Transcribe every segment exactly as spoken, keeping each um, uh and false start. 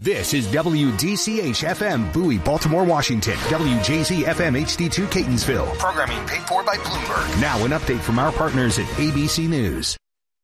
This is W D C H F M Bowie, Baltimore, Washington. W J Z F M H D two Catonsville. Programming paid for by Bloomberg. Now an update from our partners at A B C News.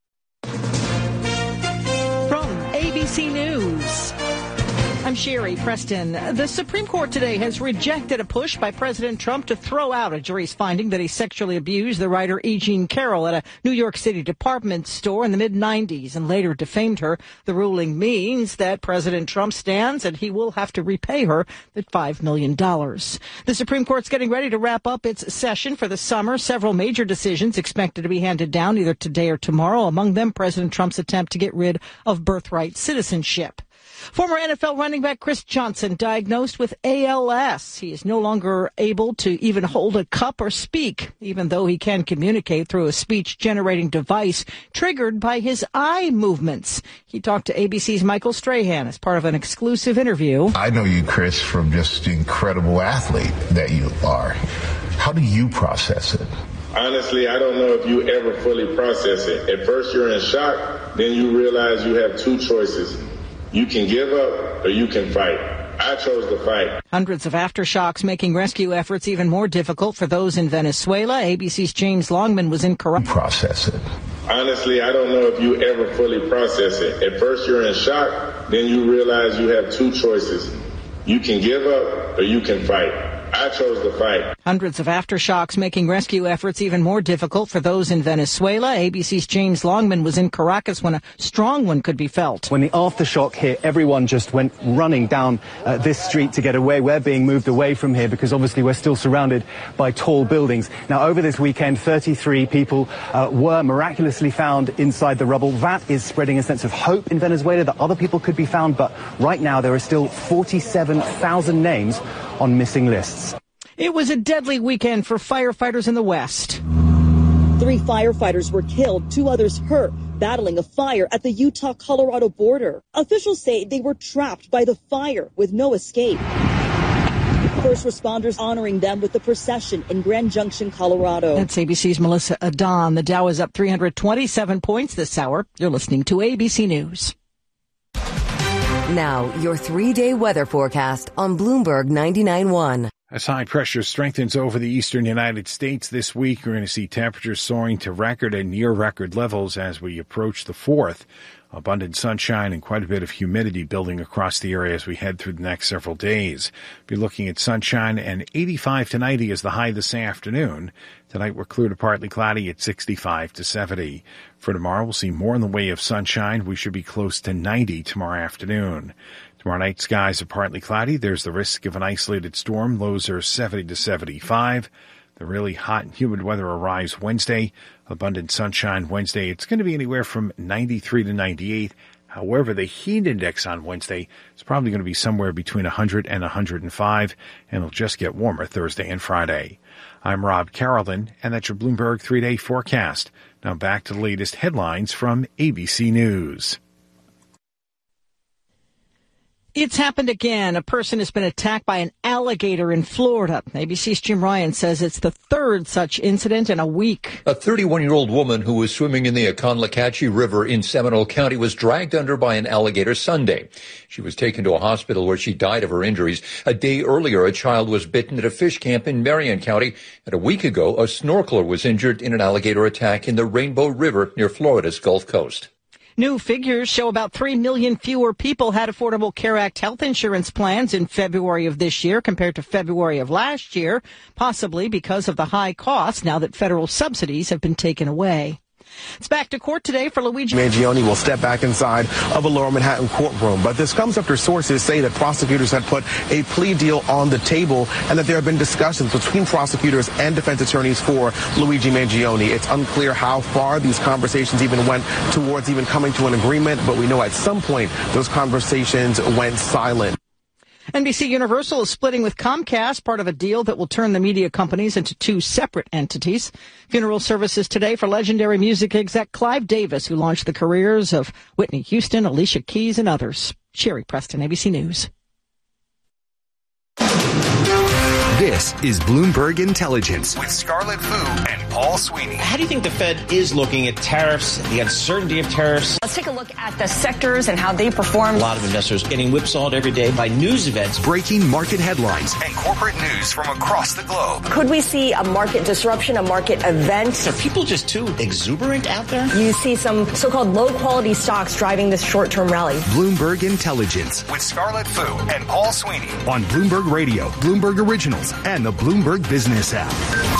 From A B C News, I'm Sherry Preston. The Supreme Court today has rejected a push by President Trump to throw out a jury's finding that he sexually abused the writer E. Jean Carroll at a New York City department store in the mid nineties and later defamed her. The ruling means that President Trump stands and he will have to repay her the five million dollars. The Supreme Court's getting ready to wrap up its session for the summer. Several major decisions expected to be handed down either today or tomorrow, among them President Trump's attempt to get rid of birthright citizenship. Former N F L running back Chris Johnson diagnosed with A L S. He is no longer able to even hold a cup or speak, even though he can communicate through a speech-generating device triggered by his eye movements. He talked to A B C's Michael Strahan as part of an exclusive interview. I know you, Chris, from just the incredible athlete that you are. How do you process it? Honestly, I don't know if you ever fully process it. At first, you're in shock. Then you realize you have two choices. You can give up or you can fight. I chose to fight. Hundreds of aftershocks making rescue efforts even more difficult for those in Venezuela. A B C's James Longman was in Caracas. Process it. Honestly, I don't know if you ever fully process it. At first, you're in shock. Then you realize you have two choices. You can give up or you can fight. I chose to fight. Hundreds of aftershocks making rescue efforts even more difficult for those in Venezuela. A B C's James Longman was in Caracas when a strong one could be felt. When the aftershock hit, everyone just went running down uh, this street to get away. We're being moved away from here because obviously we're still surrounded by tall buildings. Now, over this weekend, thirty-three people uh, were miraculously found inside the rubble. That is spreading a sense of hope in Venezuela that other people could be found. But right now, there are still forty-seven thousand names on missing lists. It was a deadly weekend for firefighters in the West. Three firefighters were killed, two others hurt, battling a fire at the Utah-Colorado border. Officials say they were trapped by the fire with no escape. First responders honoring them with the procession in Grand Junction, Colorado. That's A B C's Melissa Adon. The Dow is up three hundred twenty-seven points this hour. You're listening to A B C News. Now, your three-day weather forecast on Bloomberg ninety-nine point one. As high pressure strengthens over the eastern United States this week, we're going to see temperatures soaring to record and near record levels as we approach the fourth. Abundant sunshine and quite a bit of humidity building across the area as we head through the next several days. Be looking at sunshine and eighty-five to ninety as the high this afternoon. Tonight we're clear to partly cloudy at sixty-five to seventy. For tomorrow, we'll see more in the way of sunshine. We should be close to ninety tomorrow afternoon. Tomorrow night, skies are partly cloudy. There's the risk of an isolated storm. Lows are seventy to seventy-five. The really hot and humid weather arrives Wednesday. Abundant sunshine Wednesday. It's going to be anywhere from ninety-three to ninety-eight. However, the heat index on Wednesday is probably going to be somewhere between one hundred and one hundred five, and it'll just get warmer Thursday and Friday. I'm Rob Carrollton, and that's your Bloomberg three-day forecast. Now back to the latest headlines from A B C News. It's happened again. A person has been attacked by an alligator in Florida. A B C's Jim Ryan says it's the third such incident in a week. A thirty-one-year-old woman who was swimming in the Aconlacatchee River in Seminole County was dragged under by an alligator Sunday. She was taken to a hospital where she died of her injuries. A day earlier, a child was bitten at a fish camp in Marion County. And a week ago, a snorkeler was injured in an alligator attack in the Rainbow River near Florida's Gulf Coast. New figures show about three million fewer people had Affordable Care Act health insurance plans in February of this year compared to February of last year, possibly because of the high costs now that federal subsidies have been taken away. It's back to court today for Luigi Mangione will step back inside of a Lower Manhattan courtroom. But this comes after sources say that prosecutors had put a plea deal on the table and that there have been discussions between prosecutors and defense attorneys for Luigi Mangione. It's unclear how far these conversations even went towards even coming to an agreement, but we know at some point those conversations went silent. N B C Universal is splitting with Comcast, part of a deal that will turn the media companies into two separate entities. Funeral services today for legendary music exec Clive Davis, who launched the careers of Whitney Houston, Alicia Keys, and others. Sherry Preston, A B C News. This is Bloomberg Intelligence with Scarlett Fu and Paul Sweeney. How do you think the Fed is looking at tariffs, the uncertainty of tariffs? Let's take a look at the sectors and how they perform. A lot of investors getting whipsawed every day by news events. Breaking market headlines and corporate news from across the globe. Could we see a market disruption, a market event? Are people just too exuberant out there? You see some so-called low-quality stocks driving this short-term rally. Bloomberg Intelligence with Scarlett Fu and Paul Sweeney on Bloomberg Radio, Bloomberg Originals, and the Bloomberg Business app.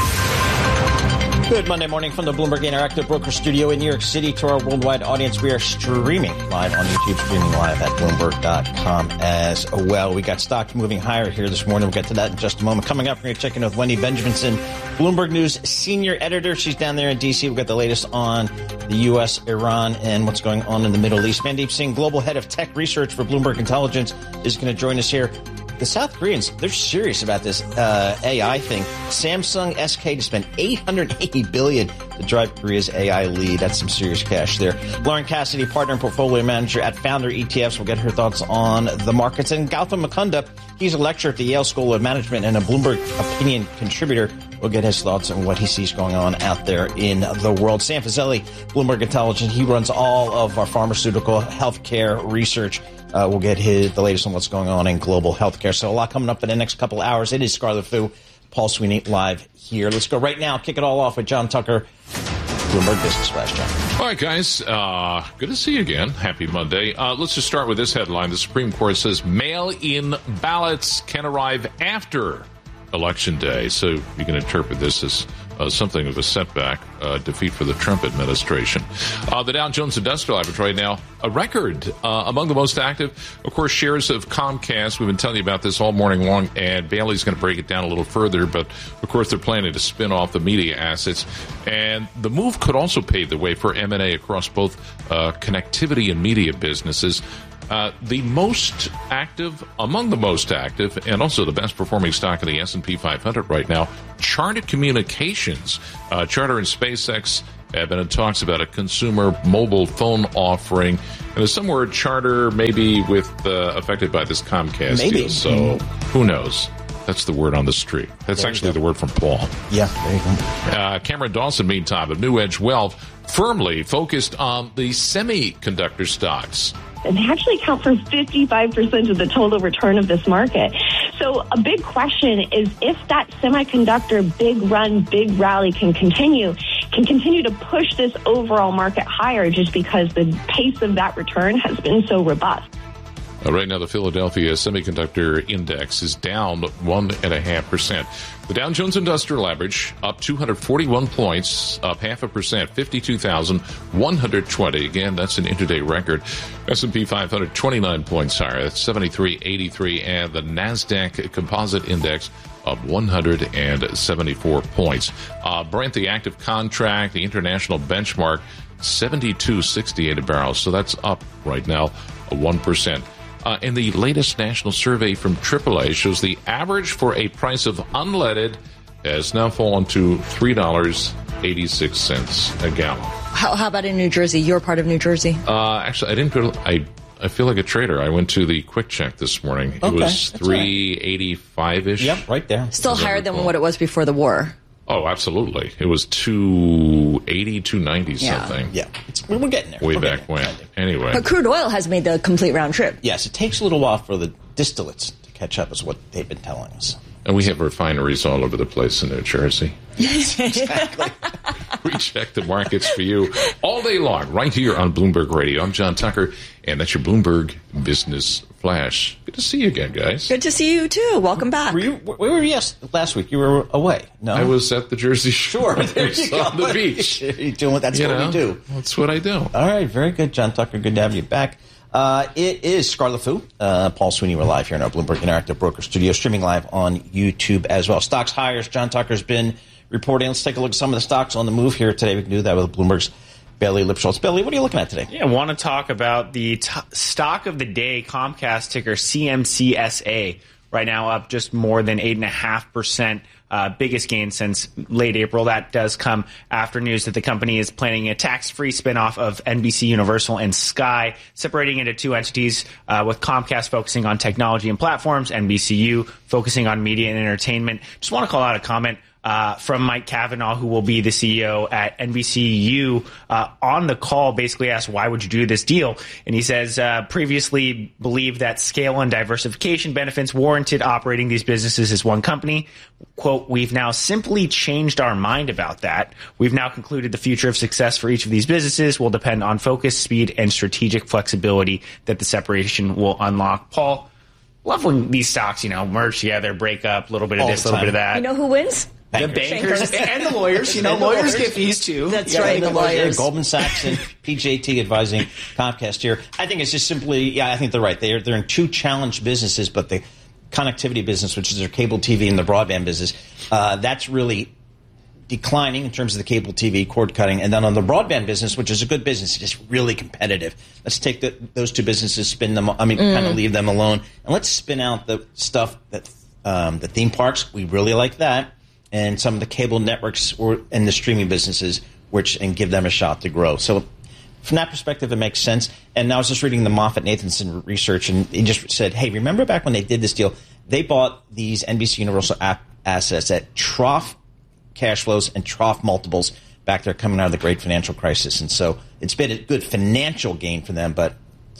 Good Monday morning from the Bloomberg Interactive Broker Studio in New York City. To our worldwide audience, we are streaming live on YouTube, streaming live at Bloomberg dot com as well. We got stocks moving higher here this morning. We'll get to that in just a moment. Coming up, we're going to check in with Wendy Benjaminson, Bloomberg News senior editor. She's down there in D C. We'll get the latest on the U S, Iran, and what's going on in the Middle East. Mandeep Singh, global head of tech research for Bloomberg Intelligence, is going to join us here. The South Koreans, they're serious about this uh, A I thing. Samsung S K to spend eight hundred eighty billion dollars to drive Korea's A I lead. That's some serious cash there. Lauren Cassidy, partner and portfolio manager at Founder E T Fs, will get her thoughts on the markets. And Gautam Mukunda, he's a lecturer at the Yale School of Management and a Bloomberg Opinion contributor. We'll get his thoughts on what he sees going on out there in the world. Sam Fazeli, Bloomberg Intelligence, he runs all of our pharmaceutical healthcare research. Uh, we'll get his, the latest on what's going on in global healthcare. So a lot coming up in the next couple hours. It is Scarlett Fu, Paul Sweeney live here. Let's go right now. Kick it all off with John Tucker, Bloomberg Business Flash. John. All right, guys. Uh, good to see you again. Happy Monday. Uh, let's just start with this headline. The Supreme Court says mail-in ballots can arrive after Election Day. So you can interpret this as uh, something of a setback, uh, defeat for the Trump administration. Uh, the Dow Jones Industrial Average right now, a record uh, among the most active. Of course, shares of Comcast. We've been telling you about this all morning long, and Bailey's going to break it down a little further. But, of course, they're planning to spin off the media assets. And the move could also pave the way for M and A across both uh, connectivity and media businesses. Uh, the most active, among the most active, and also the best performing stock in the S and P five hundred right now, Charter Communications. Uh, Charter and SpaceX have been in talks about a consumer mobile phone offering. And there's some word Charter maybe with uh, affected by this Comcast maybe. deal. So mm-hmm. Who knows? That's the word on the street. That's actually the word from Paul. Yeah, there you go. Uh, Cameron Dawson, meantime, of New Edge Wealth, firmly focused on the semiconductor stocks. And they actually account for fifty-five percent of the total return of this market. So a big question is if that semiconductor big run, big rally can continue, can continue to push this overall market higher just because the pace of that return has been so robust. Uh, right now, the Philadelphia Semiconductor Index is down one point five percent. The Dow Jones Industrial Average up two hundred forty-one points, up half a percent, fifty-two thousand one hundred twenty. Again, that's an intraday record. S and P five hundred, twenty-nine points higher. That's seventy-three eighty-three. And the NASDAQ Composite Index up one hundred seventy-four points. Uh, Brent, the active contract, the international benchmark, seventy-two sixty-eight a barrel. So that's up right now, one percent. Uh, and the latest national survey from triple A shows the average for a price of unleaded has now fallen to three dollars and eighty-six cents a gallon. How, how about in New Jersey? Your part of New Jersey? Uh, actually, I didn't go to, I, I feel like a trader. I went to the Quick Check this morning. It okay, was three eighty-five-ish. Yep, right there. Still higher than what it was before the war. Oh, absolutely. It was two eighty, two ninety yeah. something. Yeah. It's, we're getting there. Way we're back when. There. Anyway. But crude oil has made the complete round trip. Yes, it takes a little while for the distillates to catch up, is what they've been telling us. And we have refineries all over the place in New Jersey. Yes, exactly. We check the markets for you all day long, right here on Bloomberg Radio. I'm John Tucker, and that's your Bloomberg Business Flash. Good to see you again, guys. Good to see you, too. Welcome back. Were you, where were you yes, last week? You were away. No? I was at the Jersey Shore. There you go. On the beach. You're doing, that's you what know, we do. That's what I do. All right, very good, John Tucker. Good to have you back. Uh, it is Scarlett Fu. Uh, Paul Sweeney, we're live here in our Bloomberg Interactive Broker Studio, streaming live on YouTube as well. Stocks higher, John Tucker's been reporting. Let's take a look at some of the stocks on the move here today. We can do that with Bloomberg's Bailey Lipschultz. Bailey, what are you looking at today? Yeah, I want to talk about the t- stock of the day, Comcast ticker C M C S A. Right now up just more than eight point five percent. Uh, biggest gain since late April. That does come after news that the company is planning a tax-free spinoff of N B C Universal and Sky, separating into two entities, uh, with Comcast focusing on technology and platforms, N B C U focusing on media and entertainment. Just want to call out a comment uh, from Mike Cavanaugh, who will be the C E O at N B C U, uh, on the call, basically asked, why would you do this deal? And he says, uh, previously believed that scale and diversification benefits warranted operating these businesses as one company. Quote, we've now simply changed our mind about that. We've now concluded the future of success for each of these businesses will depend on focus, speed, and strategic flexibility that the separation will unlock. Paul, love when these stocks, you know, merge together, break up, a little bit of All this, a the little bit of time. that. You know who wins? The bankers and the lawyers. You know, lawyers get fees too. That's Yeah, right, the the lawyers. Goldman Sachs and P J T advising Comcast here. I think it's just simply, yeah, I think they're right. They're, they're in two challenged businesses, but the connectivity business, which is their cable T V and the broadband business, uh, that's really declining in terms of the cable T V cord cutting. And then on the broadband business, which is a good business, it's just really competitive. Let's take the, those two businesses, spin them, I mean, mm. kind of leave them alone. And let's spin out the stuff that um, the theme parks, we really like that. And some of the cable networks or and the streaming businesses, which and give them a shot to grow. So from that perspective, it makes sense. And I was just reading the MoffettNathanson research, and he just said, hey, remember back when they did this deal, they bought these N B C Universal app assets at trough cash flows and trough multiples back there coming out of the great financial crisis. And so it's been a good financial gain for them, but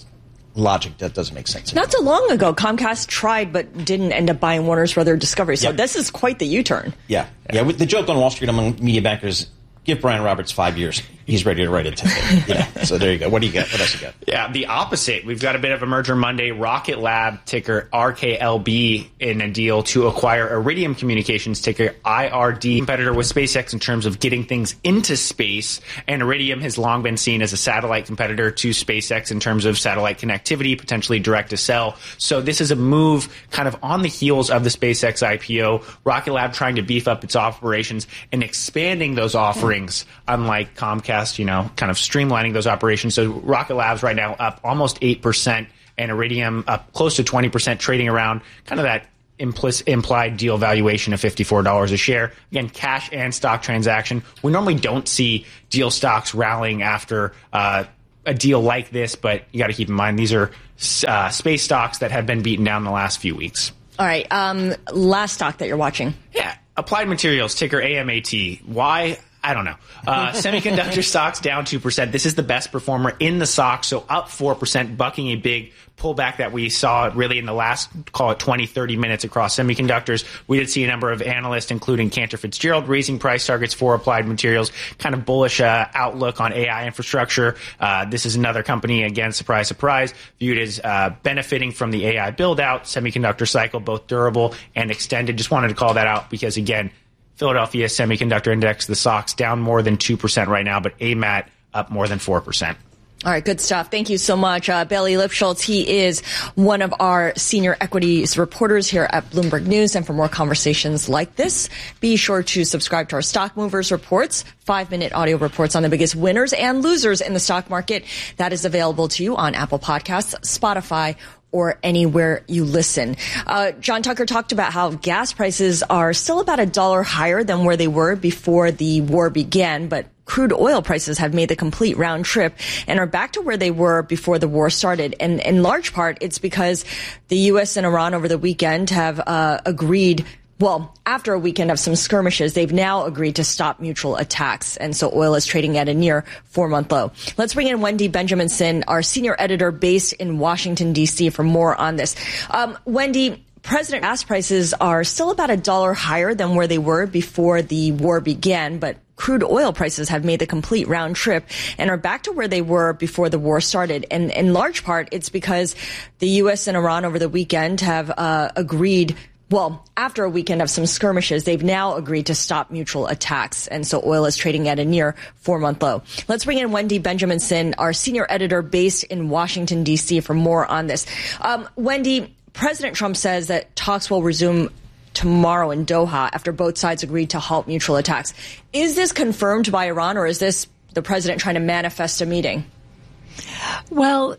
logic that doesn't make sense anymore. Not too long ago, Comcast tried but didn't end up buying Warner's Brother Discovery. So Yep. this is quite the U-turn. Yeah. Yeah. With the joke on Wall Street among media bankers, give Brian Roberts five years. He's ready to write it today. You know, so there you go. What do you got? What else you got? Yeah, the opposite. We've got a bit of a merger Monday. Rocket Lab, ticker R K L B, in a deal to acquire Iridium Communications, ticker I R D, competitor with SpaceX in terms of getting things into space. And Iridium has long been seen as a satellite competitor to SpaceX in terms of satellite connectivity, potentially direct to cell. So this is a move kind of on the heels of the SpaceX I P O. Rocket Lab trying to beef up its operations and expanding those offerings, unlike Comcast. You know, kind of streamlining those operations. So Rocket Lab's right now up almost eight percent and Iridium up close to twenty percent, trading around kind of that implicit, implied deal valuation of fifty-four dollars a share. Again, cash and stock transaction. We normally don't see deal stocks rallying after uh, a deal like this, but you got to keep in mind these are uh, space stocks that have been beaten down in the last few weeks. All right. Um, last stock that you're watching. Yeah. Applied Materials, ticker A M A T. Why? I don't know. Uh, semiconductor stocks down two percent. This is the best performer in the stock, so up four percent, bucking a big pullback that we saw really in the last, call it twenty, thirty minutes across semiconductors. We did see a number of analysts, including Cantor Fitzgerald, raising price targets for Applied Materials, kind of bullish uh, outlook on A I infrastructure. Uh, this is another company, again, surprise, surprise, viewed as uh, benefiting from the A I build-out, semiconductor cycle, both durable and extended. Just wanted to call that out because, again, Philadelphia Semiconductor Index, the S O X, down more than two percent right now, but A M A T up more than four percent. All right, good stuff. Thank you so much. Uh, Bailey Lipschultz, he is one of our senior equities reporters here at Bloomberg News. And for more conversations like this, be sure to subscribe to our Stock Movers Reports, five-minute audio reports on the biggest winners and losers in the stock market. That is available to you on Apple Podcasts, Spotify, or anywhere you listen. Uh, John Tucker talked about how gas prices are still about a dollar higher than where they were before the war began, but crude oil prices have made the complete round trip and are back to where they were before the war started. And in large part, it's because the U S and Iran over the weekend have uh, agreed Well, after a weekend of some skirmishes, they've now agreed to stop mutual attacks. And so oil is trading at a near four-month low. Let's bring in Wendy Benjaminson, our senior editor based in Washington, D C, for more on this. Um, Wendy, President gas prices are still about a dollar higher than where they were before the war began, but crude oil prices have made the complete round trip and are back to where they were before the war started. And in large part, it's because the U S and Iran over the weekend have uh, agreed Well, after a weekend of some skirmishes, they've now agreed to stop mutual attacks. And so oil is trading at a near four-month low. Let's bring in Wendy Benjaminson, our senior editor based in Washington, D C, for more on this. Um, Wendy, President Trump says that talks will resume tomorrow in Doha after both sides agreed to halt mutual attacks. Is this confirmed by Iran, or is this the president trying to manifest a meeting? Well,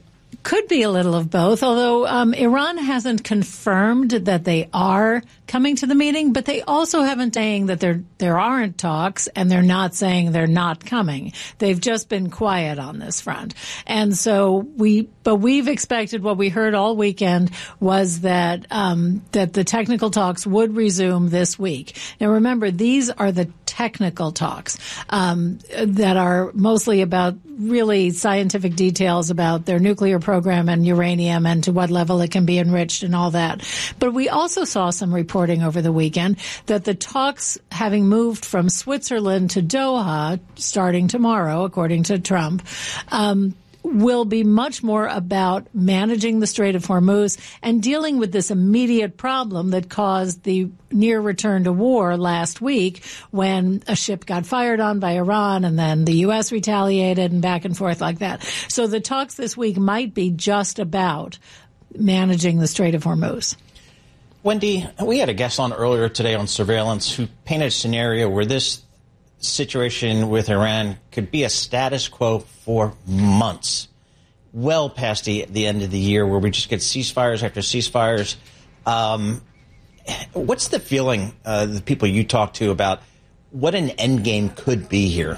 Could be a little of both, although um, Iran hasn't confirmed that they are coming to the meeting, but they also haven't saying that there there aren't talks, and they're not saying they're not coming. They've just been quiet on this front. And so we, but we've expected, what we heard all weekend was that um, that the technical talks would resume this week. Now remember, these are the technical talks um, that are mostly about really scientific details about their nuclear program and uranium and to what level it can be enriched and all that. But we also saw some reporting over the weekend that the talks, having moved from Switzerland to Doha starting tomorrow, according to Trump, um, will be much more about managing the Strait of Hormuz and dealing with this immediate problem that caused the near return to war last week when a ship got fired on by Iran and then the U S retaliated and back and forth like that. So the talks this week might be just about managing the Strait of Hormuz. Wendy, we had a guest on earlier today on surveillance who painted a scenario where this situation with Iran could be a status quo for months, well past the, the end of the year, where we just get ceasefires after ceasefires. Um, what's the feeling, uh, the people you talk to, about what an end game could be here?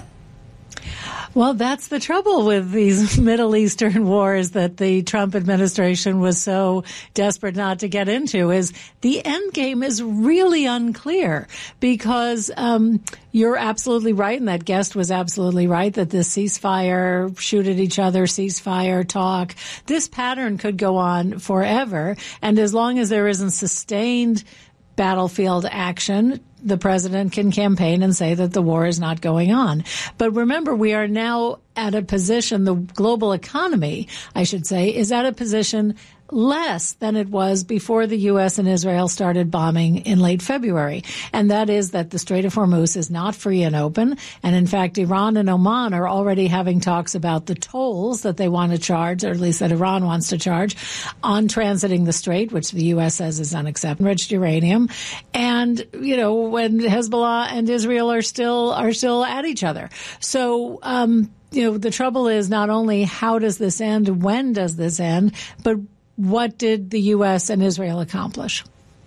Well, that's the trouble with these Middle Eastern wars that the Trump administration was so desperate not to get into, is the end game is really unclear because um, you're absolutely right, and that guest was absolutely right, that this ceasefire, shoot at each other, ceasefire talk, this pattern could go on forever. And as long as there isn't sustained battlefield action, the president can campaign and say that the war is not going on. But remember, we are now at a position, the global economy, I should say, is at a position less than it was before the U S and Israel started bombing in late February. And that is that the Strait of Hormuz is not free and open. And in fact, Iran and Oman are already having talks about the tolls that they want to charge, or at least that Iran wants to charge, on transiting the strait, which the U S says is unacceptable, enriched uranium. And, you know, when Hezbollah and Israel are still, are still at each other. So, um, you know, the trouble is not only how does this end, when does this end, but what did the U S and Israel accomplish?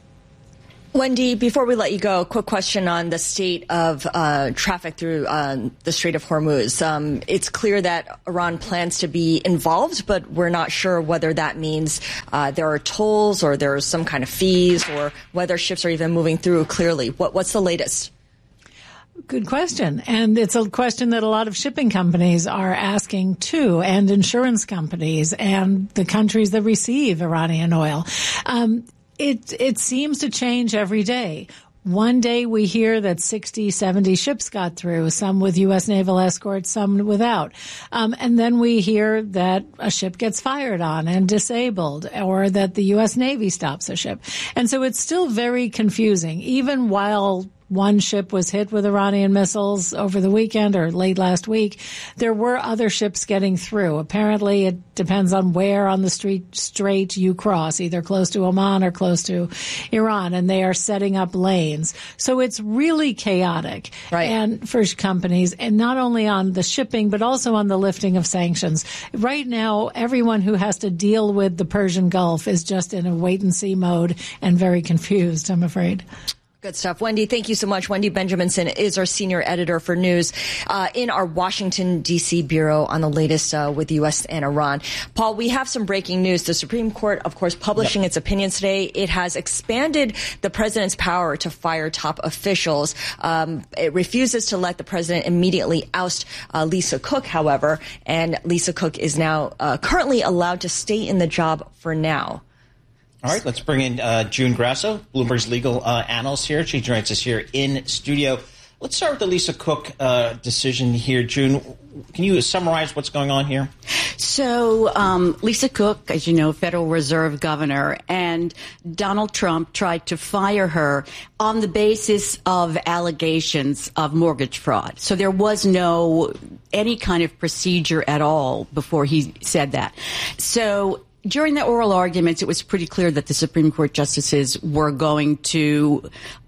Wendy, before we let you go, a quick question on the state of uh, traffic through uh, the Strait of Hormuz. Um, it's clear that Iran plans to be involved, but we're not sure whether that means uh, there are tolls or there's some kind of fees, or whether ships are even moving through clearly. What, what's the latest? Good question. And it's a question that a lot of shipping companies are asking too, and insurance companies and the countries that receive Iranian oil. Um, it, it seems to change every day. One day we hear that sixty, seventy ships got through, some with U S naval escorts, some without. Um, and then we hear that a ship gets fired on and disabled, or that the U S Navy stops a ship. And so it's still very confusing, even while one ship was hit with Iranian missiles over the weekend or late last week. There were other ships getting through. Apparently, it depends on where on the street strait you cross, either close to Oman or close to Iran, and they are setting up lanes. So it's really chaotic, right? And for companies, and not only on the shipping, but also on the lifting of sanctions. Right now, everyone who has to deal with the Persian Gulf is just in a wait-and-see mode and very confused, I'm afraid. Good stuff. Wendy, thank you so much. Wendy Benjaminson is our senior editor for news uh, in our Washington, D C bureau on the latest uh, with the U S and Iran. Paul, we have some breaking news. The Supreme Court, of course, publishing yep. its opinions today. It has expanded the president's power to fire top officials. Um, it refuses to let the president immediately oust uh, Lisa Cook, however, and Lisa Cook is now uh, currently allowed to stay in the job for now. All right, let's bring in uh, June Grasso, Bloomberg's legal uh, analyst here. She joins us here in studio. Let's start with the Lisa Cook uh, decision here. June, can you summarize what's going on here? So um, Lisa Cook, as you know, Federal Reserve governor, and Donald Trump tried to fire her on the basis of allegations of mortgage fraud. So there was no any kind of procedure at all before he said that. So during the oral arguments, it was pretty clear that the Supreme Court justices were going to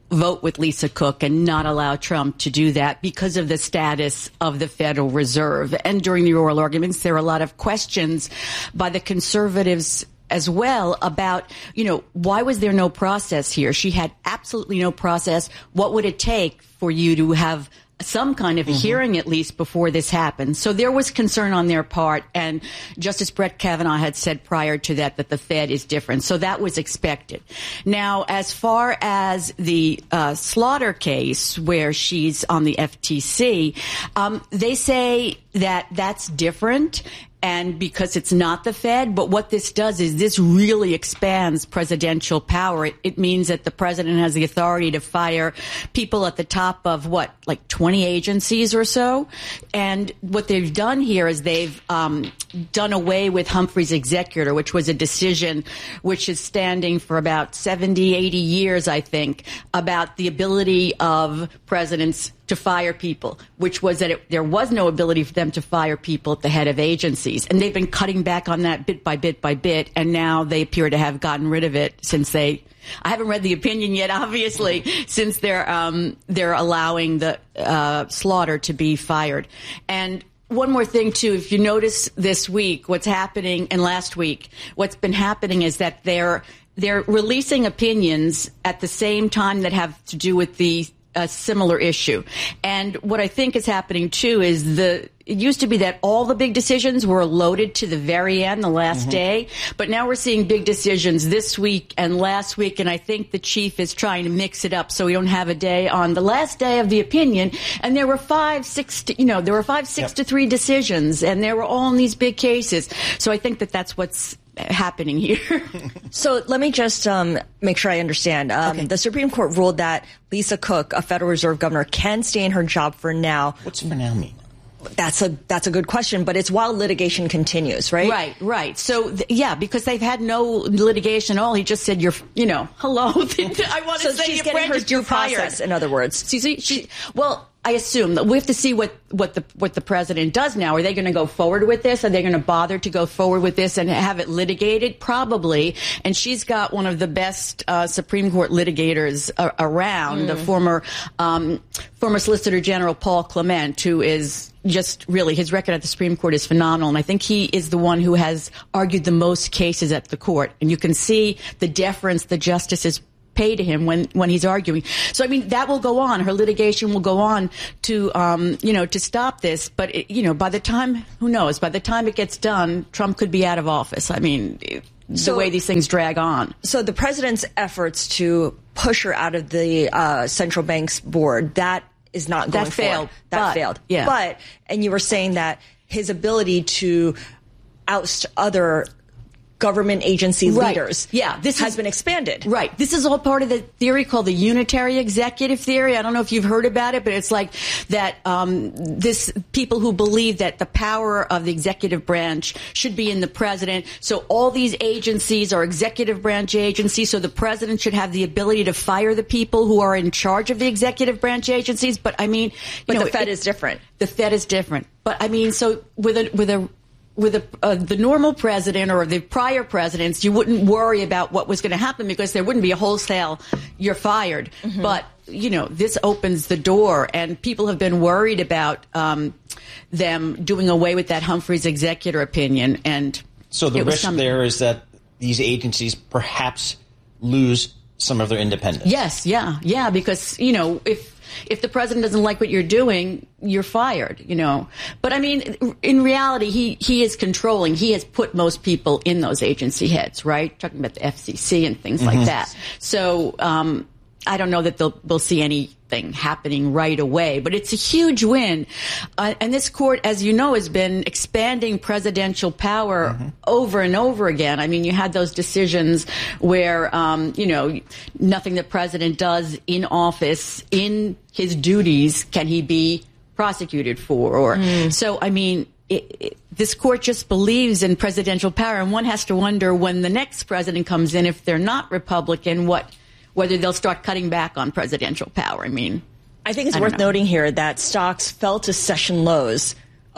vote with Lisa Cook and not allow Trump to do that because of the status of the Federal Reserve. And during the oral arguments, there were a lot of questions by the conservatives as well about, you know, why was there no process here? She had absolutely no process. What would it take for you to have some kind of a mm-hmm. hearing at least before this happened? So there was concern on their part, and Justice Brett Kavanaugh had said prior to that that the Fed is different. So that was expected. Now, as far as the uh, Slaughter case, where she's on the F T C, um, they say that that's different. And because it's not the Fed, but what this does is this really expands presidential power. It, it means that the president has the authority to fire people at the top of what, like twenty agencies or so. And what they've done here is they've um, done away with Humphrey's executor, which was a decision which is standing for about seventy, eighty years, I think, about the ability of presidents to fire people, which was that it, there was no ability for them to fire people at the head of agencies. And they've been cutting back on that bit by bit by bit, and now they appear to have gotten rid of it since they I haven't read the opinion yet, obviously, since they're um, they're allowing the uh, Slaughter to be fired. And one more thing, too, if you notice this week, what's happening, and last week, what's been happening is that they're they're releasing opinions at the same time that have to do with the a similar issue. And what I think is happening, too, is the it used to be that all the big decisions were loaded to the very end, the last mm-hmm. day. But now we're seeing big decisions this week and last week. And I think the chief is trying to mix it up so we don't have a day on the last day of the opinion. And there were five, six, to, you know, there were five, six yep. to three decisions, and they were all in these big cases. So I think that that's what's happening here. So let me just um, make sure I understand. Um, okay. The Supreme Court ruled that Lisa Cook, a Federal Reserve governor, can stay in her job for now. What's for now mean? That's a that's a good question, but it's while litigation continues, right? Right, right. So th- yeah, because they've had no litigation at all. He just said, "You're, you know, hello." I want so to say she's getting her due process. In other words, see, see, she, well. I assume that we have to see what, what the what the president does now. Are they going to go forward with this? Are they going to bother to go forward with this and have it litigated? Probably. And she's got one of the best uh, Supreme Court litigators uh, around, mm. the former um, former Solicitor General Paul Clement, who is just really, his record at the Supreme Court is phenomenal. And I think he is the one who has argued the most cases at the court. And you can see the deference the justices pay to him when, when he's arguing. So, I mean, that will go on. Her litigation will go on to, um, you know, to stop this. But, it, you know, by the time, who knows, by the time it gets done, Trump could be out of office. I mean, so, the way these things drag on. So the president's efforts to push her out of the uh, central bank's board, that is not going that failed. Forward. That but, failed. Yeah. But, and you were saying that his ability to oust other government agency right. leaders yeah, this has is, been expanded. Right. This is all part of the theory called the unitary executive theory. I don't know if you've heard about it, but it's like that um, this people who believe that the power of the executive branch should be in the president. So all these agencies are executive branch agencies. So the president should have the ability to fire the people who are in charge of the executive branch agencies. But I mean, you but know, the Fed it, is different. The Fed is different. But I mean, so with a with a With a, uh, the normal president or the prior presidents, you wouldn't worry about what was going to happen because there wouldn't be a wholesale, you're fired. Mm-hmm. But, you know, this opens the door, and people have been worried about um, them doing away with that Humphrey's executor opinion. And so the risk some- there is that these agencies perhaps lose some of their independence. Yes, yeah, yeah, because, you know, if If the president doesn't like what you're doing, you're fired, you know. But, I mean, in reality, he, he is controlling. He has put most people in those agency heads, right? Talking about the F C C and things mm-hmm. like that. So um, I don't know that they'll, we'll see anything happening right away. But it's a huge win. Uh, and this court, as you know, has been expanding presidential power mm-hmm. over and over again. I mean, you had those decisions where, um, you know, nothing the president does in office, in his duties, can he be prosecuted for. Or mm. So, I mean, it, it, this court just believes in presidential power. And one has to wonder when the next president comes in, if they're not Republican, what whether they'll start cutting back on presidential power. I mean, I think it's I worth know. noting here that stocks fell to session lows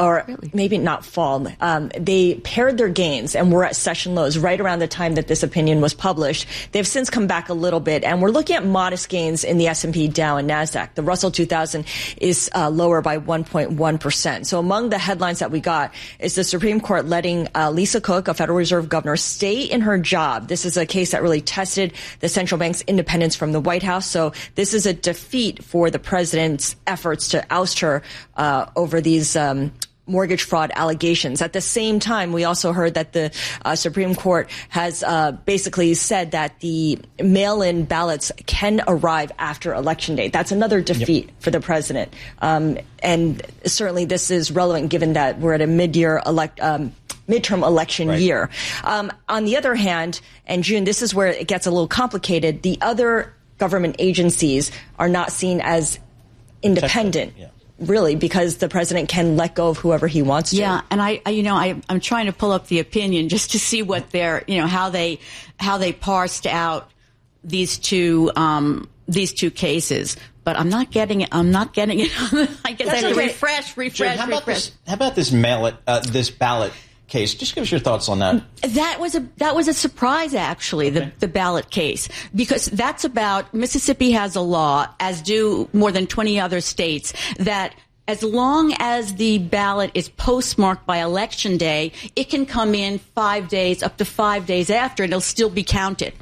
or maybe not fall. Um, they pared their gains and were at session lows right around the time that this opinion was published. They've since come back a little bit, and we're looking at modest gains in the S and P, Dow, and NASDAQ. The Russell two thousand is uh, lower by one point one percent. So among the headlines that we got is the Supreme Court letting uh, Lisa Cook, a Federal Reserve governor, stay in her job. This is a case that really tested the central bank's independence from the White House. So this is a defeat for the president's efforts to oust her uh, over these um, mortgage fraud allegations. At the same time, we also heard that the uh, Supreme Court has uh, basically said that the mail-in ballots can arrive after Election Day. That's another defeat yep. for the president. Um, and certainly this is relevant given that we're at a mid-year elect um midterm election right. year. Um, on the other hand, and June, this is where it gets a little complicated. The other government agencies are not seen as independent. Yeah. Really, because the president can let go of whoever he wants to. Yeah, and I, I you know, I, I'm trying to pull up the opinion just to see what they're, you know, how they, how they parsed out these two, um, these two cases. But I'm not getting it. I'm not getting it. I guess I have to okay. refresh, refresh, June, how refresh. About this, how about this ballot, uh, this ballot case? Just give us your thoughts on that. That was a that was a surprise, actually, okay. the the ballot case, because that's about Mississippi has a law, as do more than twenty other states, that as long as the ballot is postmarked by Election Day, it can come in five days, up to five days after, and it'll still be counted.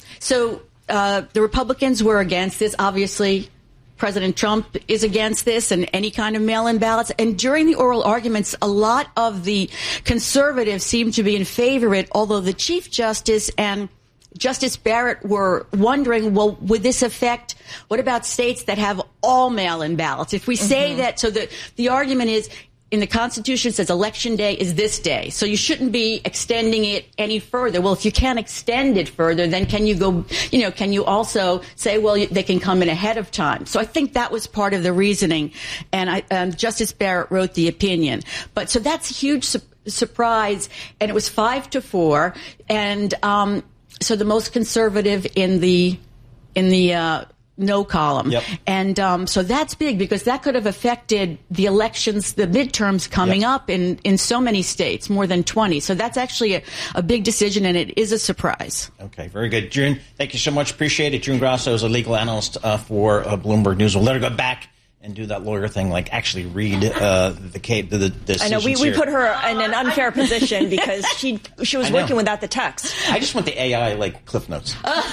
So uh, the Republicans were against this, obviously. President Trump is against this and any kind of mail-in ballots. And during the oral arguments, a lot of the conservatives seemed to be in favor of it, although the Chief Justice and Justice Barrett were wondering, well, would this affect, what about states that have all mail-in ballots? If we say mm-hmm. that, so the, the argument is, in the Constitution, it says Election Day is this day, so you shouldn't be extending it any further. Well, if you can't extend it further, then can you go, you know, can you also say, well, they can come in ahead of time? So I think that was part of the reasoning, and I, um, Justice Barrett wrote the opinion. But so that's a huge su- surprise, and it was five to four, and um, so the most conservative in the in the uh, no column. Yep. And um, so that's big because that could have affected the elections, the midterms coming yep. up in, in so many states, more than twenty. So that's actually a, a big decision, and it is a surprise. Okay, very good. June, thank you so much. Appreciate it. June Grasso is a legal analyst uh, for uh, Bloomberg News. We'll let her go back and do that lawyer thing, like actually read uh, the case. The, the I know we, we put her in an unfair position because she she was working without the text. I just want the A I like Cliff Notes.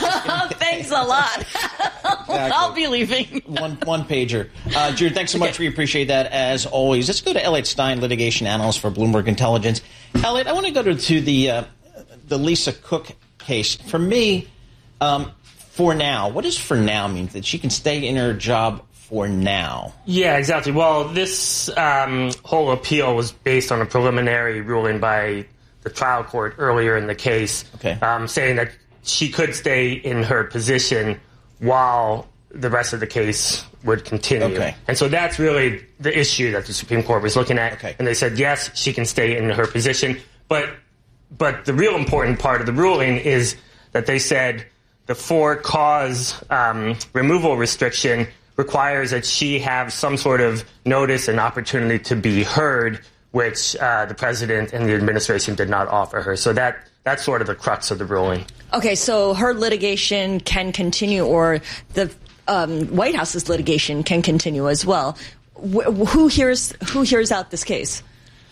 Thanks a lot. Exactly. I'll be leaving. one one pager. Uh, June, thanks so much. Okay. We appreciate that as always. Let's go to Elliot Stein, litigation analyst for Bloomberg Intelligence. Elliot, I want to go to, to the uh, the Lisa Cook case. For me, um, for now, what does for now mean? That she can stay in her job for now? Yeah, exactly. Well, this um, whole appeal was based on a preliminary ruling by the trial court earlier in the case, okay. um, saying that she could stay in her position while the rest of the case would continue. Okay. And so that's really the issue that the Supreme Court was looking at. Okay. And they said, yes, she can stay in her position. But but the real important part of the ruling is that they said the for-cause um, removal restriction requires that she have some sort of notice and opportunity to be heard, which uh, the president and the administration did not offer her. So that that's sort of the crux of the ruling. Okay, so her litigation can continue, or the um, White House's litigation can continue as well. Wh- who hears who hears out this case?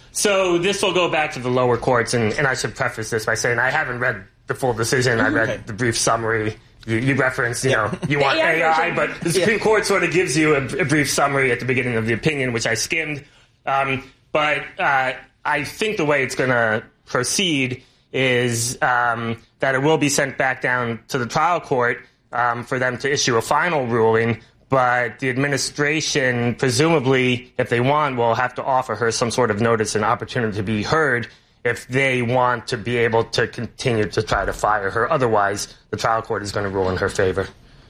So this will go back to the lower courts, and, and I should preface this by saying I haven't read the full decision. I read okay. the brief summary. You, you referenced, you yeah. know, you want A I, but the Supreme yeah. Court sort of gives you a, a brief summary at the beginning of the opinion, which I skimmed. Um, but uh, I think the way it's going to proceed is um, that it will be sent back down to the trial court um, for them to issue a final ruling. But the administration, presumably, if they want, will have to offer her some sort of notice and opportunity to be heard if they want to be able to continue to try to fire her. Otherwise, the trial court is going to rule in her favor.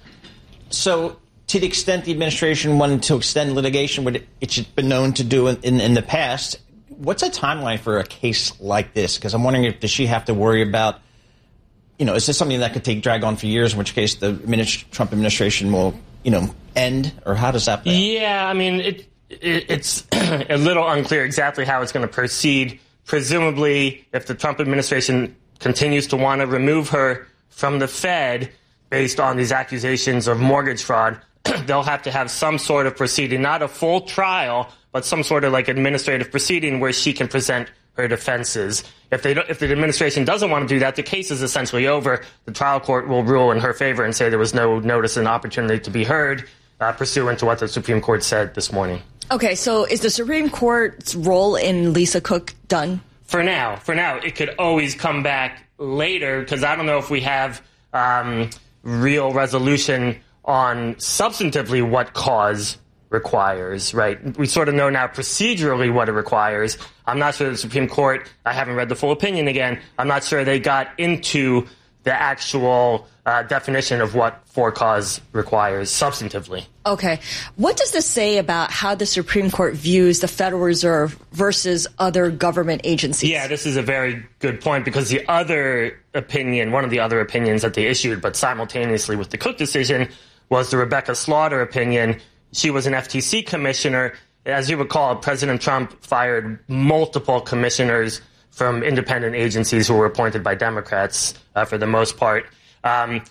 So to the extent the administration wanted to extend litigation, what it's been known to do in, in, in the past, what's a timeline for a case like this? Because I'm wondering if does she have to worry about, you know, is this something that could take drag on for years, in which case the administ- Trump administration will, you know, end? Or how does that play? Yeah, I mean, it it, it's a little unclear exactly how it's going to proceed. Presumably, if the Trump administration continues to want to remove her from the Fed based on these accusations of mortgage fraud, they'll have to have some sort of proceeding, not a full trial, but some sort of like administrative proceeding where she can present her defenses. If they don't, if the administration doesn't want to do that, the case is essentially over. The trial court will rule in her favor and say there was no notice and opportunity to be heard, uh, pursuant to what the Supreme Court said this morning. Okay, so is the Supreme Court's role in Lisa Cook done? For now. For now. It could always come back later, because I don't know if we have um, real resolution on substantively what cause requires, right? We sort of know now procedurally what it requires. I'm not sure the Supreme Court, I haven't read the full opinion again, I'm not sure they got into the actual uh, definition of what for cause requires substantively. Okay. What does this say about how the Supreme Court views the Federal Reserve versus other government agencies? Yeah, this is a very good point, because the other opinion, one of the other opinions that they issued, but simultaneously with the Cook decision, was the Rebecca Slaughter opinion. She was an F T C commissioner. As you recall, President Trump fired multiple commissioners from independent agencies who were appointed by Democrats uh, for the most part. Um,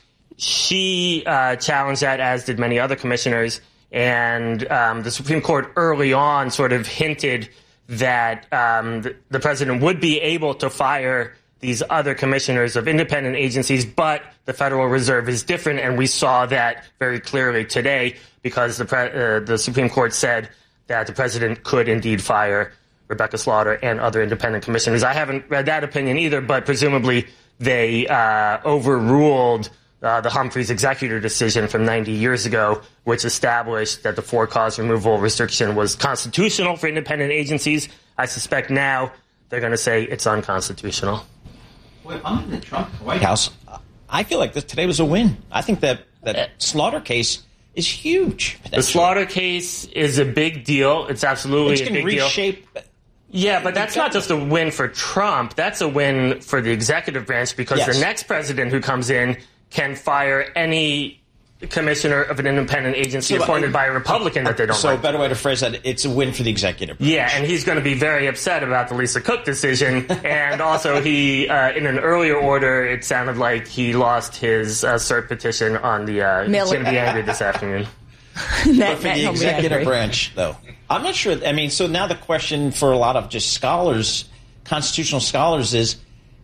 she uh, challenged that, as did many other commissioners. And um, the Supreme Court early on sort of hinted that um, the, the president would be able to fire these other commissioners of independent agencies, but the Federal Reserve is different, and we saw that very clearly today, because the, pre- uh, the Supreme Court said that the president could indeed fire Rebecca Slaughter and other independent commissioners. I haven't read that opinion either, but presumably they uh, overruled uh, the Humphreys executor decision from ninety years ago, which established that the for-cause removal restriction was constitutional for independent agencies. I suspect now they're going to say it's unconstitutional. Well, I'm in the Trump White House. I feel like this today was a win. I think that that Slaughter case is huge. The Slaughter case is a big deal. It's absolutely it's a big reshape deal. Yeah, but that's not just a win for Trump. That's a win for the executive branch, because yes. the next president who comes in can fire any commissioner of an independent agency so, appointed uh, by a Republican that they don't so like. So a better way to phrase that, it's a win for the executive branch. Yeah, and he's going to be very upset about the Lisa Cook decision. And also, he, uh, in an earlier order, it sounded like he lost his uh, cert petition on the uh, He's going to be angry this afternoon. But for the executive branch, though, I'm not sure. I mean, so now the question for a lot of just scholars, constitutional scholars, is,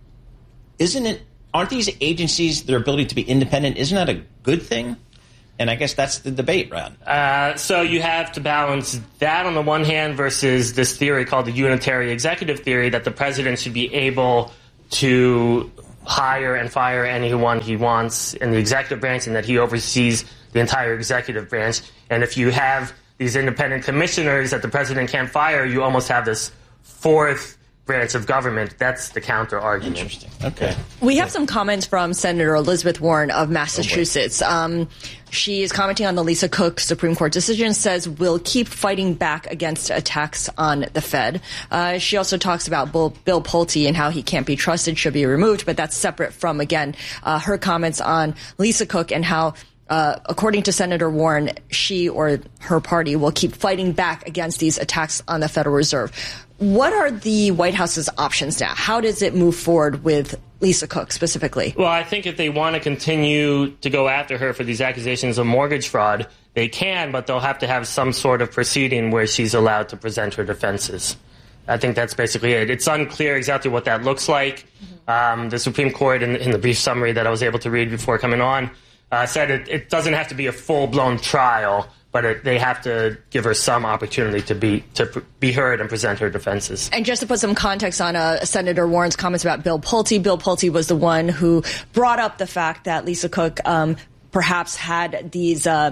isn't it, aren't these agencies, their ability to be independent, isn't that a good thing? And I guess that's the debate, Rod. Uh, so you have to balance that on the one hand versus this theory called the unitary executive theory, that the president should be able to hire and fire anyone he wants in the executive branch, and that he oversees the entire executive branch. And if you have these independent commissioners that the president can't fire, you almost have this fourth branch of government. That's the counter argument. Interesting. Okay. We have some comments from Senator Elizabeth Warren of Massachusetts. Oh um, she is commenting on the Lisa Cook Supreme Court decision, says we'll keep fighting back against attacks on the Fed. Uh, she also talks about Bill, Bill Pulte and how he can't be trusted, should be removed, but that's separate from, again, uh, her comments on Lisa Cook and how Uh, according to Senator Warren, she or her party will keep fighting back against these attacks on the Federal Reserve. What are the White House's options now? How does it move forward with Lisa Cook specifically? Well, I think if they want to continue to go after her for these accusations of mortgage fraud, they can, but they'll have to have some sort of proceeding where she's allowed to present her defenses. I think that's basically it. It's unclear exactly what that looks like. Mm-hmm. Um, the Supreme Court, in, in the brief summary that I was able to read before coming on, Uh, said it, it doesn't have to be a full-blown trial, but it, they have to give her some opportunity to be to pr- be heard and present her defenses. And just to put some context on uh, Senator Warren's comments about Bill Pulte, Bill Pulte was the one who brought up the fact that Lisa Cook um, perhaps had these uh,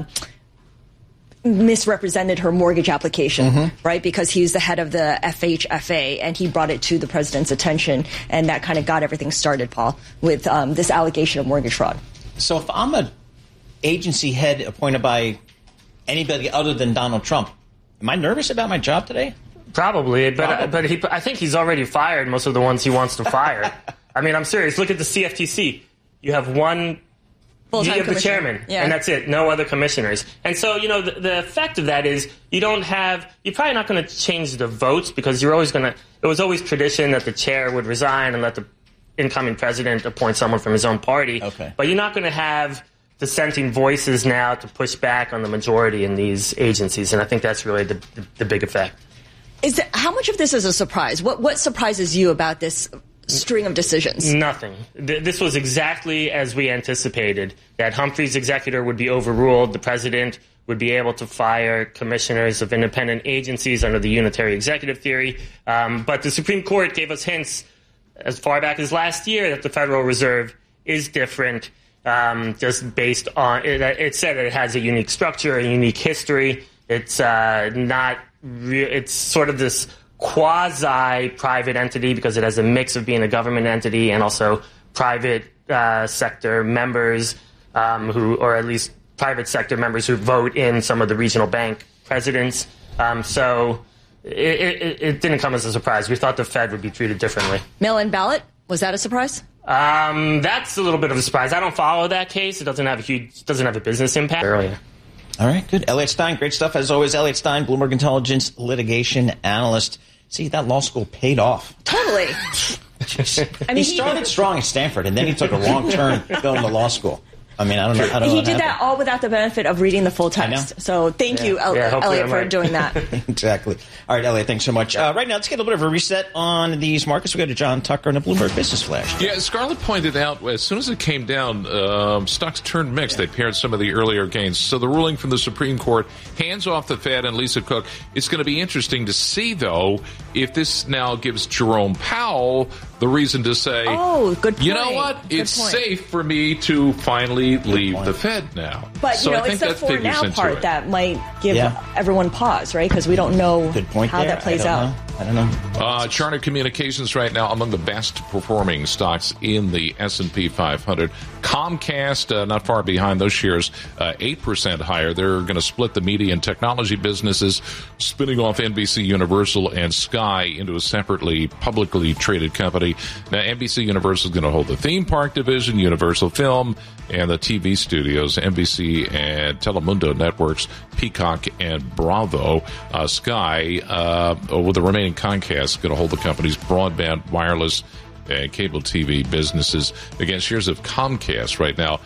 misrepresented her mortgage application, mm-hmm. right? Because he's the head of the F H F A, and he brought it to the president's attention, and that kind of got everything started, Paul, with um, this allegation of mortgage fraud. So if I'm an agency head appointed by anybody other than Donald Trump, am I nervous about my job today? Probably, but Probably. Uh, but he, I think he's already fired most of the ones he wants to fire. I mean, I'm serious. Look at the C F T C. You have one Full-time you have the commissioner. chairman, Yeah. and that's it. No other commissioners. And so, you know, the, the effect of that is you don't have, you're probably not going to change the votes because you're always going to, it was always tradition that the chair would resign and let the incoming president appoint someone from his own party. Okay. But you're not going to have dissenting voices now to push back on the majority in these agencies. And I think that's really the, the, the big effect. Is that, how much of this is a surprise? What what surprises you about this string of decisions? Nothing. Th- this was exactly as we anticipated, that Humphrey's executor would be overruled. The president would be able to fire commissioners of independent agencies under the unitary executive theory. Um, but the Supreme Court gave us hints as far back as last year that the Federal Reserve is different, um, just based on, it, it said it has a unique structure, a unique history. It's uh, not, re- it's sort of this quasi-private entity because it has a mix of being a government entity and also private uh, sector members um, who, or at least private sector members who vote in some of the regional bank presidents. Um, so it, it, it didn't come as a surprise. We thought the Fed would be treated differently. Mail-in ballot, was that a surprise? Um, that's a little bit of a surprise. I don't follow that case. It doesn't have a huge, doesn't have a business impact. Earlier. All right, good. Elliot Stein, great stuff as always. Elliot Stein, Bloomberg Intelligence litigation analyst. See, that law school paid off. Totally. I mean, he started he, strong at Stanford, and then he took a wrong turn going to law school. I mean, I don't know. I don't he know did that all without the benefit of reading the full text. So thank yeah. you, El- yeah, Elliot, for doing that. Exactly. All right, Elliot, thanks so much. Uh, right now, let's get a little bit of a reset on these markets. We go to John Tucker and a Bloomberg Business Flash. Yeah, Scarlett pointed out, as soon as it came down, um, stocks turned mixed. Yeah. They paired some of the earlier gains. So the ruling from the Supreme Court, hands off the Fed and Lisa Cook. It's going to be interesting to see, though, if this now gives Jerome Powell the reason to say, oh, good point. You know what? Good it's point. safe for me to finally good leave point. the Fed now. But, so you know, I think it's the that for now part it. that might give yeah. everyone pause, right? Because we don't know good point how there. that plays I out. Know. I don't know. Uh, Charter Communications right now among the best performing stocks in the S and P five hundred. Comcast, uh, not far behind those shares, uh, eight percent higher. They're going to split the media and technology businesses, spinning off N B C Universal and Sky into a separately publicly traded company. Now, N B C Universal is going to hold the theme park division, Universal Film, and the T V studios, N B C and Telemundo networks, Peacock and Bravo. Uh, Sky, uh, with the remaining Comcast, going to hold the company's broadband, wireless, and cable T V businesses. Again, shares of Comcast right now,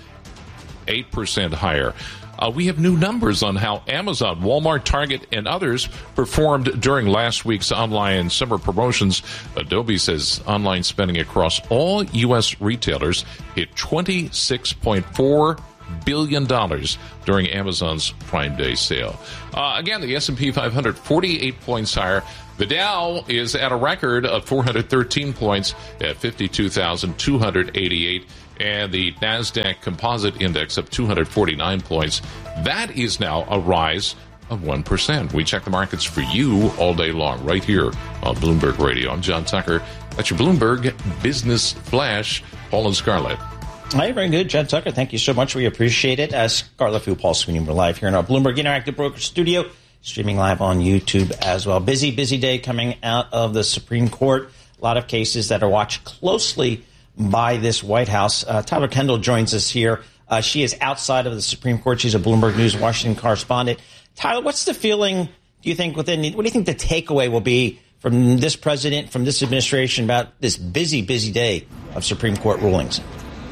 eight percent higher. Uh, we have new numbers on how Amazon, Walmart, Target, and others performed during last week's online summer promotions. Adobe says online spending across all U S retailers hit twenty-six point four billion dollars during Amazon's Prime Day sale. Uh, again, the S and P five hundred, forty-eight points higher. The Dow is at a record of four hundred thirteen points at fifty-two thousand two hundred eighty-eight. And the NASDAQ Composite Index of two hundred forty-nine points. That is now a rise of one percent. We check the markets for you all day long right here on Bloomberg Radio. I'm John Tucker. That's your Bloomberg Business Flash. Paul and Scarlett. Hi, very good. John Tucker, thank you so much. We appreciate it. As Scarlett Fu, Paul Sweeney, we're live here in our Bloomberg Interactive Broker Studio, streaming live on YouTube as well. Busy, busy day coming out of the Supreme Court. A lot of cases that are watched closely by this White House. Uh, Tyler Kendall joins us here. Uh, she is outside of the Supreme Court. She's a Bloomberg News Washington correspondent. Tyler, what's the feeling, do you think, within, what do you think the takeaway will be from this president, from this administration about this busy, busy day of Supreme Court rulings?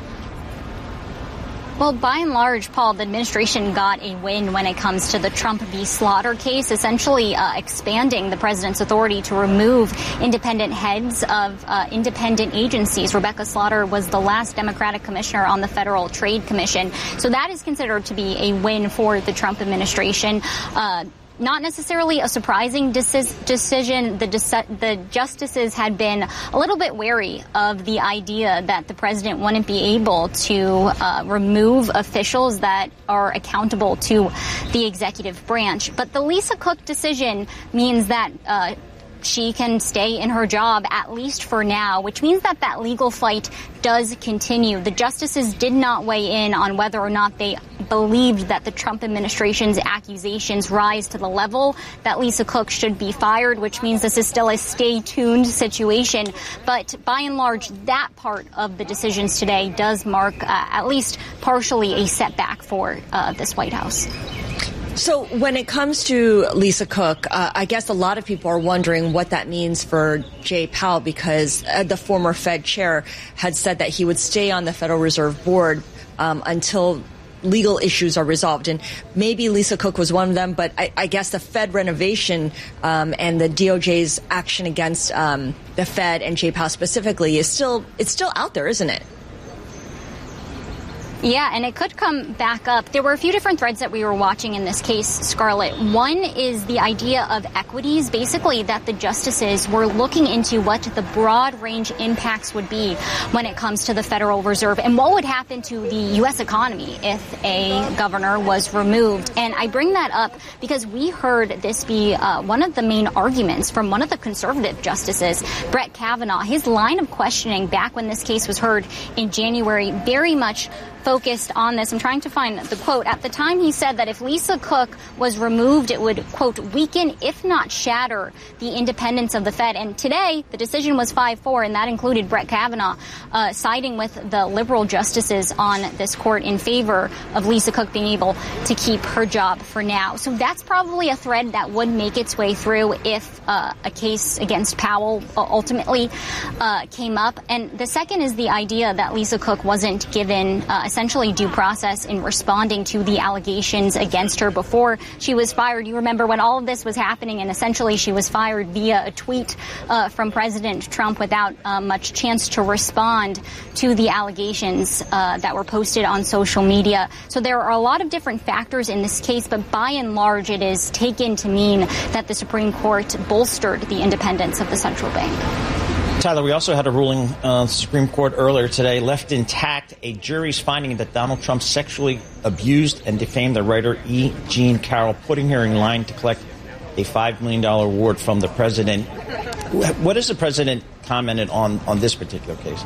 Well, by and large, Paul, the administration got a win when it comes to the Trump v. Slaughter case, essentially uh, expanding the president's authority to remove independent heads of uh, independent agencies. Rebecca Slaughter was the last Democratic commissioner on the Federal Trade Commission. So that is considered to be a win for the Trump administration. Uh, Not necessarily a surprising deci- decision. The, de- the justices had been a little bit wary of the idea that the president wouldn't be able to uh, remove officials that are accountable to the executive branch. But the Lisa Cook decision means that uh, she can stay in her job, at least for now, which means that that legal fight does continue. The justices did not weigh in on whether or not they believed that the Trump administration's accusations rise to the level that Lisa Cook should be fired, which means this is still a stay tuned situation. But by and large, that part of the decisions today does mark uh, at least partially a setback for uh, this White House. So when it comes to Lisa Cook, uh, I guess a lot of people are wondering what that means for Jay Powell, because uh, the former Fed chair had said that he would stay on the Federal Reserve Board um, until legal issues are resolved. And maybe Lisa Cook was one of them, but I, I guess the Fed renovation um, and the D O J's action against um, the Fed and Jay Powell specifically is still, it's still out there, isn't it? Yeah, and it could come back up. There were a few different threads that we were watching in this case, Scarlett. One is the idea of equities, basically that the justices were looking into what the broad range impacts would be when it comes to the Federal Reserve and what would happen to the U S economy if a governor was removed. And I bring that up because we heard this be uh, one of the main arguments from one of the conservative justices, Brett Kavanaugh. His line of questioning back when this case was heard in January very much focused on this. I'm trying to find the quote. At the time, he said that if Lisa Cook was removed, it would, quote, weaken, if not shatter, the independence of the Fed. And today, the decision was five four, and that included Brett Kavanaugh uh, siding with the liberal justices on this court in favor of Lisa Cook being able to keep her job for now. So that's probably a thread that would make its way through if uh, a case against Powell ultimately uh, came up. And the second is the idea that Lisa Cook wasn't given uh, essentially due process in responding to the allegations against her before she was fired. You remember when all of this was happening and essentially she was fired via a tweet uh, from President Trump without uh, much chance to respond to the allegations uh, that were posted on social media. So there are a lot of different factors in this case, but by and large it is taken to mean that the Supreme Court bolstered the independence of the central bank. Tyler, we also had a ruling uh, the Supreme Court earlier today left intact a jury's finding that Donald Trump sexually abused and defamed the writer E. Jean Carroll, putting her in line to collect a five million dollars award from the president. What has the president commented on, on this particular case?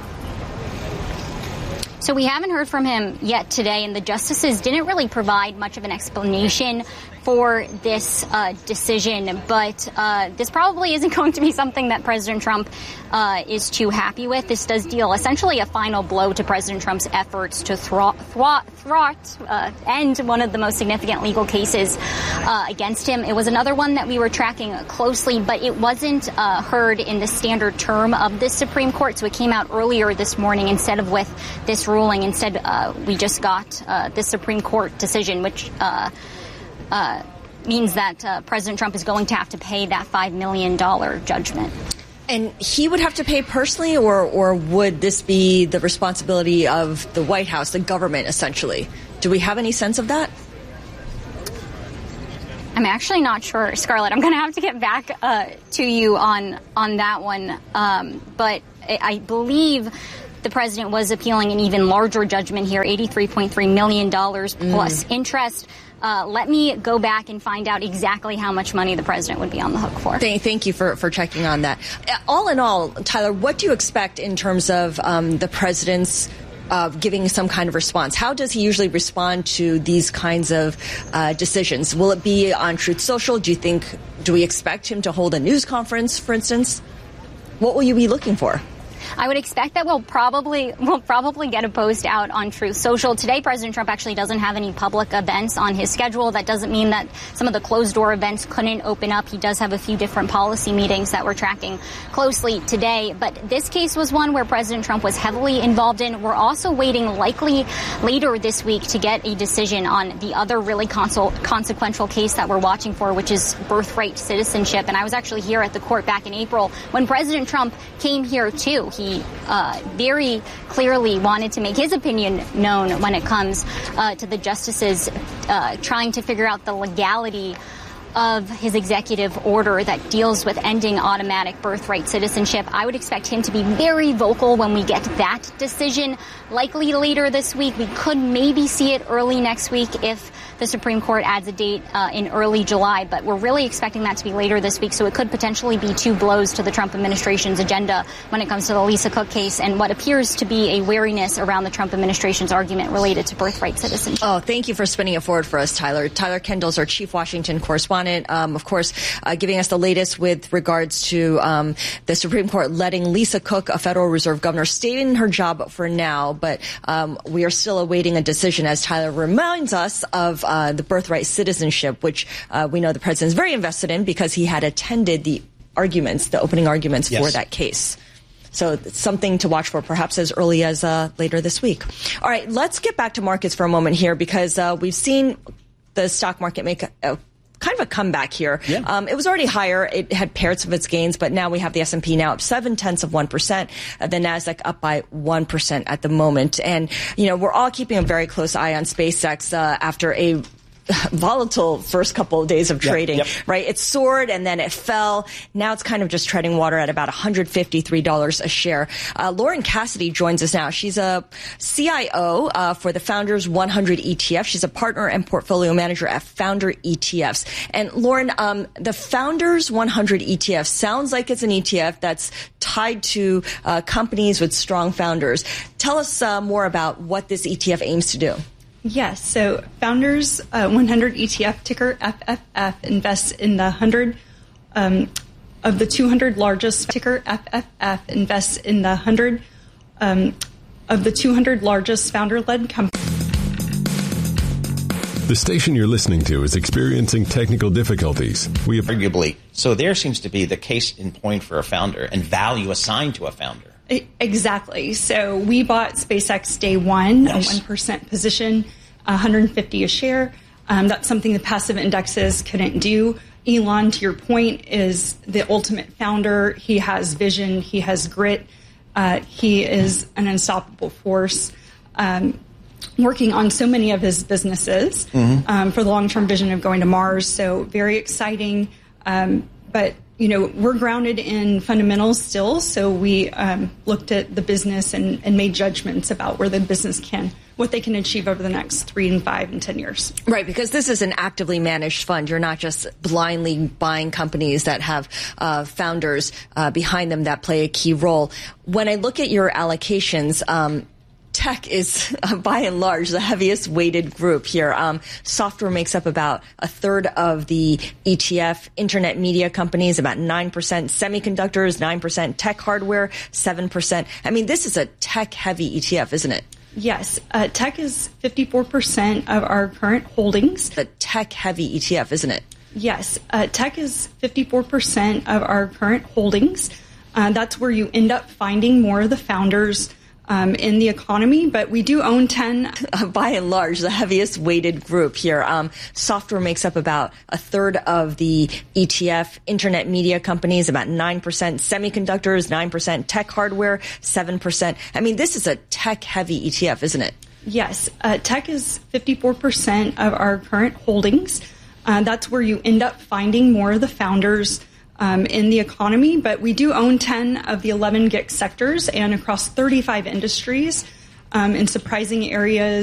So we haven't heard from him yet today, and the justices didn't really provide much of an explanation for this uh, decision, but uh, this probably isn't going to be something that President Trump uh, is too happy with. This does deal essentially a final blow to President Trump's efforts to thwart, thwart, thwart uh, end one of the most significant legal cases uh, against him. It was another one that we were tracking closely, but it wasn't uh, heard in the standard term of the Supreme Court, so it came out earlier this morning instead of with this ruling. Instead, uh, we just got uh, this Supreme Court decision, which uh, Uh, means that uh, President Trump is going to have to pay that five million dollars judgment. And he would have to pay personally, or, or would this be the responsibility of the White House, the government, essentially? Do we have any sense of that? I'm actually not sure, Scarlett. I'm going to have to get back uh, to you on, on that one. Um, but I, I believe the president was appealing an even larger judgment here, eighty-three point three million dollars plus mm. interest. Uh, let me go back and find out exactly how much money the president would be on the hook for. Thank, thank you for, for checking on that. All in all, Tyler, what do you expect in terms of um, the president's uh, giving some kind of response? How does he usually respond to these kinds of uh, decisions? Will it be on Truth Social? Do you think, do we expect him to hold a news conference, for instance? What will you be looking for? I would expect that we'll probably we'll probably get a post out on Truth Social. Today, President Trump actually doesn't have any public events on his schedule. That doesn't mean that some of the closed-door events couldn't open up. He does have a few different policy meetings that we're tracking closely today. But this case was one where President Trump was heavily involved in. We're also waiting likely later this week to get a decision on the other really consul- consequential case that we're watching for, which is birthright citizenship. And I was actually here at the court back in April when President Trump came here, too. He uh, very clearly wanted to make his opinion known when it comes uh, to the justices uh, trying to figure out the legality of his executive order that deals with ending automatic birthright citizenship. I would expect him to be very vocal when we get that decision, likely later this week. We could maybe see it early next week if the Supreme Court adds a date uh, in early July, but we're really expecting that to be later this week, so it could potentially be two blows to the Trump administration's agenda when it comes to the Lisa Cook case and what appears to be a wariness around the Trump administration's argument related to birthright citizenship. Oh, thank you for spinning it forward for us, Tyler. Tyler Kendall's our chief Washington correspondent, um, of course, uh, giving us the latest with regards to um, the Supreme Court letting Lisa Cook, a Federal Reserve governor, stay in her job for now, but um, we are still awaiting a decision, as Tyler reminds us of Uh, the birthright citizenship, which uh, we know the president is very invested in because he had attended the arguments, the opening arguments yes. for that case. So it's something to watch for perhaps as early as uh, later this week. All right, let's get back to markets for a moment here because uh, we've seen the stock market make a, a kind of a comeback here. Yeah. Um, it was already higher. It had pairs of its gains, but now we have the S and P now up seven tenths of one percent. Uh, the NASDAQ up by one percent at the moment. And, you know, we're all keeping a very close eye on SpaceX uh, after a volatile first couple of days of trading, yep, yep. right? It soared and then it fell. Now it's kind of just treading water at about one hundred fifty-three dollars a share. Uh, Lauren Cassidy joins us now. She's a C I O uh, for the Founders one hundred E T F. She's a partner and portfolio manager at Founder E T Fs. And Lauren, um, the Founders one hundred E T F sounds like it's an E T F that's tied to uh, companies with strong founders. Tell us uh, more about what this E T F aims to do. Yes, so Founders uh, one hundred E T F, ticker F F F, invests in the one hundred um, of the two hundred largest, ticker F F F, invests in the one hundred um, of the two hundred largest founder-led companies. The station you're listening to is experiencing technical difficulties. We have- Arguably, so there seems to be the case in point for a founder and value assigned to a founder. Exactly. So we bought SpaceX day one, nice. a one percent position, one hundred fifty a share. Um, that's something the passive indexes couldn't do. Elon, to your point, is the ultimate founder. He has vision. He has grit. Uh, he is an unstoppable force, um, working on so many of his businesses mm-hmm. um, for the long-term vision of going to Mars. So very exciting. Um, but You know, we're grounded in fundamentals still, so we um, looked at the business and, and made judgments about where the business can, what they can achieve over the next three and five and ten years. Right, because this is an actively managed fund. You're not just blindly buying companies that have uh, founders uh, behind them that play a key role. When I look at your allocations, um, tech is, uh, by and large, the heaviest weighted group here. Um, software makes up about a third of the E T F. Internet media companies, about nine percent. Semiconductors, nine percent. Tech hardware, seven percent. I mean, this is a tech-heavy E T F, isn't it? Yes. Uh, tech is fifty-four percent of our current holdings. A tech-heavy E T F, isn't it? Yes. Uh, tech is fifty-four percent of our current holdings. Uh, that's where you end up finding more of the founders Um, in the economy, but we do own ten. Uh, by and large, the heaviest weighted group here. Um, software makes up about a third of the E T F. Internet media companies, about nine percent. Semiconductors, nine percent. Tech hardware, seven percent. I mean, this is a tech-heavy E T F, isn't it? Yes. Uh, tech is fifty-four percent of our current holdings. Uh, that's where you end up finding more of the founders Um, in the economy, but we do own ten of the eleven G I C sectors and across thirty-five industries um, in surprising areas.